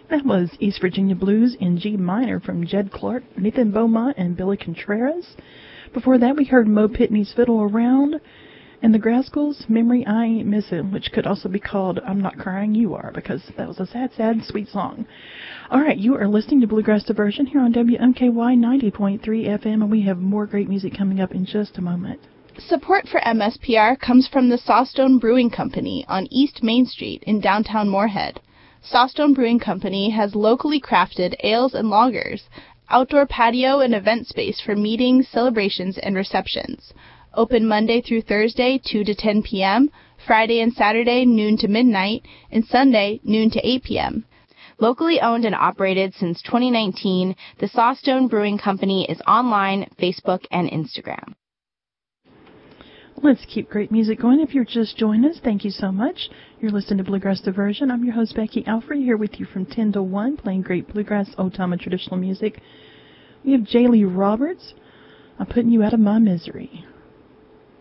That was East Virginia Blues in G minor from Jed Clark, Nathan Beaumont, and Billy Contreras. Before that, we heard Mo Pitney's Fiddle Around, and the Grascals' Memory I Ain't Missin', which could also be called I'm Not Crying, You Are, because that was a sad, sad, sweet song. All right, you are listening to Bluegrass Diversion here on WMKY 90.3 FM, and we have more great music coming up in just a moment. Support for MSPR comes from the Sawstone Brewing Company on East Main Street in downtown Moorhead. Sawstone Brewing Company has locally crafted ales and lagers, outdoor patio and event space for meetings, celebrations, and receptions. Open Monday through Thursday, 2 to 10 p.m., Friday and Saturday, noon to midnight, and Sunday, noon to 8 p.m. Locally owned and operated since 2019, the Sawstone Brewing Company is online, Facebook, and Instagram. Let's keep great music going. If you're just joining us, thank you so much. You're listening to Bluegrass Diversion. I'm your host, Becky Alfrey, here with you from 10 to 1, playing great bluegrass, old-time, and traditional music. We have J. Lee Roberts. I'm putting you out of my misery.